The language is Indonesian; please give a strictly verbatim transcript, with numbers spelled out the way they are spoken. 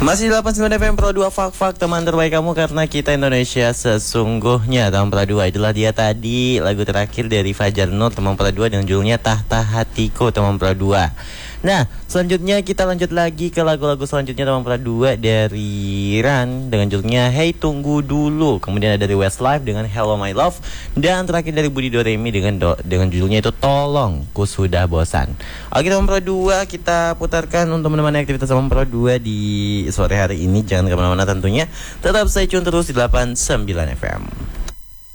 Masih delapan puluh sembilan F M Pro dua Fak-Fak, teman terbaik kamu karena kita Indonesia sesungguhnya. Teman Pro dua, itulah dia tadi lagu terakhir dari Fajar Nur, teman Pro dua, dengan judulnya Tahta Hatiku, teman Pro dua. Nah, selanjutnya kita lanjut lagi ke lagu-lagu selanjutnya teman Pro dua dari Ran dengan judulnya Hey Tunggu Dulu. Kemudian ada dari Westlife dengan Hello My Love, dan terakhir dari Budi Doremi dengan do, dengan judulnya itu Tolong Ku Sudah Bosan. Oke teman Pro dua, kita putarkan untuk menemani aktivitas teman Pro dua di sore hari ini. Jangan kemana-mana tentunya, tetap stay tune terus di delapan puluh sembilan F M.